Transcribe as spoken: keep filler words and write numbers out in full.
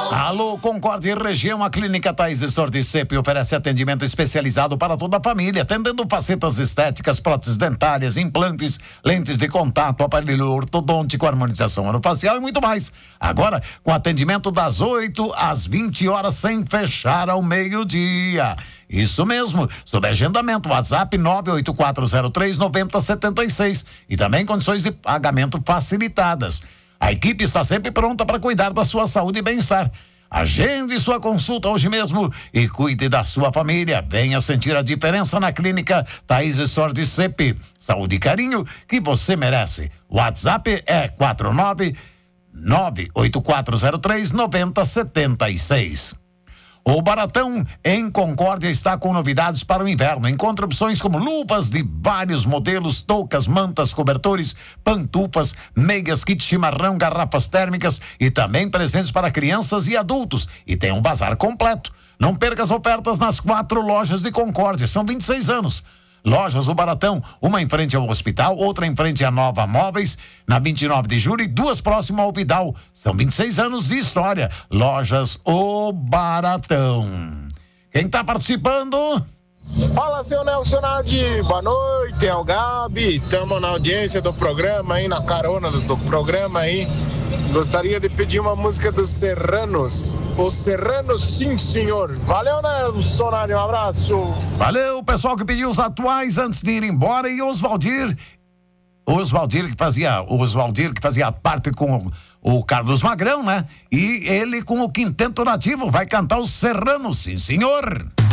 Alô, Concorde Região, a Clínica Thaís Stordicep oferece atendimento especializado para toda a família, atendendo facetas estéticas, próteses dentárias, implantes, lentes de contato, aparelho ortodôntico, harmonização orofacial e muito mais. Agora, com atendimento das oito às vinte horas, sem fechar ao meio-dia. Isso mesmo, sob agendamento, WhatsApp nove oito quatro zero três nove zero sete seis e também condições de pagamento facilitadas. A equipe está sempre pronta para cuidar da sua saúde e bem-estar. Agende sua consulta hoje mesmo e cuide da sua família. Venha sentir a diferença na Clínica Thaís Stordicep. Saúde e carinho que você merece. O WhatsApp é quatro nove nove oito quatro zero três nove zero sete seis. O Baratão em Concórdia está com novidades para o inverno. Encontre opções como luvas de vários modelos, toucas, mantas, cobertores, pantufas, meias, kit chimarrão, garrafas térmicas e também presentes para crianças e adultos. E tem um bazar completo. Não perca as ofertas nas quatro lojas de Concórdia. São vinte e seis anos. Lojas O Baratão, uma em frente ao hospital, outra em frente à Nova Móveis, na vinte e nove de julho, e duas próximas ao Vidal. São vinte e seis anos de história. Lojas O Baratão. Quem tá participando? Fala, seu Nelson Nardi, boa noite, é o Gabi, estamos na audiência do programa aí, na carona do, do programa aí. Gostaria de pedir uma música dos Serranos. Os Serranos, sim, senhor. Valeu, Nelson Nardi, um abraço. Valeu, pessoal que pediu os atuais antes de ir embora. E Oswaldir, Oswaldir que fazia, Oswaldir que fazia parte com o Carlos Magrão, né? E ele com o Quinteto Nativo vai cantar os Serranos, sim, senhor.